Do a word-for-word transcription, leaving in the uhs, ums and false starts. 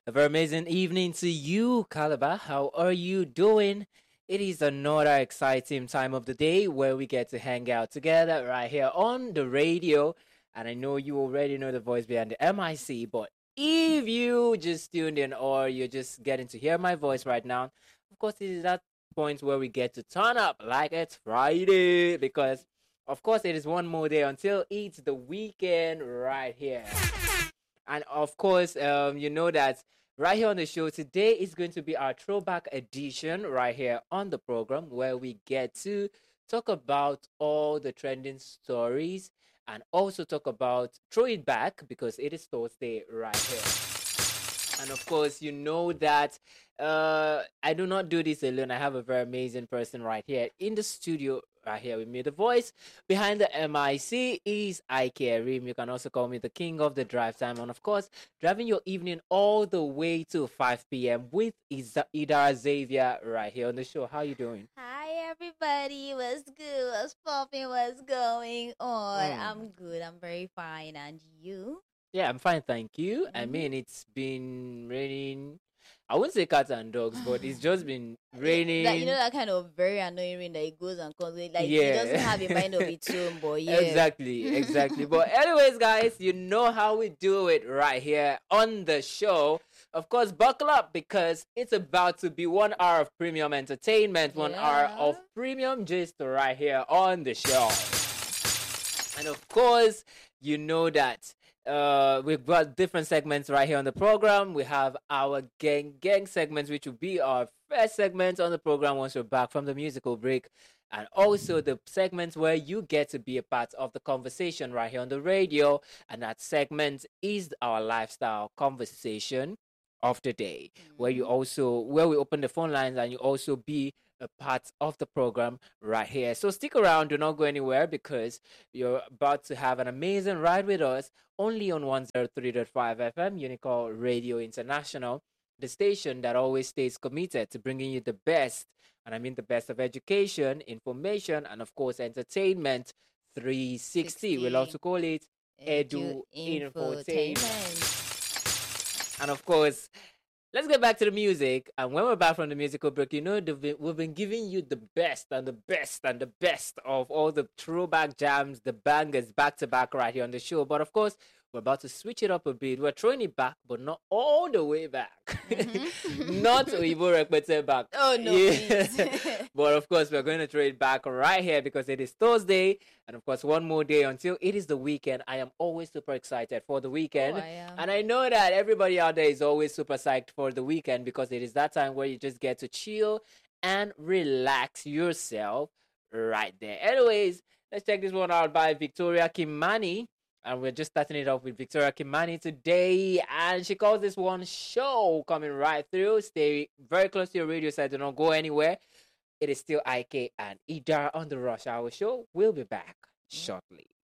A very amazing evening to you, Calabar. How are you doing? It is another exciting time of the day where we get to hang out together right here on the radio. And I know you already know the voice behind the M I C, but if you just tuned in or you're just getting to hear my voice right now, of course, it is that point where we get to turn up like it's Friday because, of course, it is one more day until it's the weekend right here. And of course, um, you know that right here on the show today is going to be our throwback edition right here on the program where we get to talk about all the trending stories and also talk about throw it back because it is Thursday right here. And of course, you know that uh, I do not do this alone. I have a very amazing person right here in the studio, right here with me. The voice behind the M I C is Ike Rim. You can also call me the king of the drive time. And of course, driving your evening all the way to five p.m. with Iza- Ida Xavier right here on the show. How you doing? Hi everybody, what's good? What's popping? What's going on? Mm. I'm good. I'm very fine. And you? Yeah, I'm fine, thank you. I Mm-hmm. mean, it's been raining. I wouldn't say cats and dogs, but it's just been That you know raining. that kind of very annoying rain that it goes and comes. Like it doesn't Yeah. have a mind of its own, but yeah. Exactly, exactly. But anyways, guys, you know how we do it right here on the show. Of course, buckle up because it's about to be one hour of premium entertainment, one hour Yeah. of premium gist right here on the show. And of course, you know that uh, we've got different segments right here on the program. We have our gang gang segments, which will be our first segment on the program once we're back from the musical break. And also the segments where you get to be a part of the conversation right here on the radio. And that segment is our lifestyle conversation of the day, where you Mm-hmm. also where we open the phone lines and you also be a part of the program right here. So stick around, do not go anywhere because you're about to have an amazing ride with us only on one oh three point five F M, Unicall Radio International, the station that always stays committed to bringing you the best, and I mean the best of education, information, and of course entertainment three sixty. We love to sixty. call it Edu Edu Infotainment. infotainment. And of course, let's get back to the music. And when we're back from the musical break, you know, they've been- we've been giving you the best and the best and the best of all the throwback jams, the bangers back to back right here on the show. But of course, we're about to switch it up a bit. We're throwing it back, but not all the way back. Mm-hmm. Not Oibo Rekpete back. Oh no, Yeah. please. But of course, we're going to throw it back right here because it is Thursday. And of course, one more day until it is the weekend. I am always super excited for the Oh, weekend. I am. And I know that everybody out there is always super psyched for the weekend because it is that time where you just get to chill and relax yourself right there. Anyways, let's check this one out by Victoria Kimani. And we're just starting it off with Victoria Kimani today. And she calls this one show coming right through. Stay very close to your radio set. Do not go anywhere. It is still Ike and Idar on the Rush Hour Show. We'll be back shortly.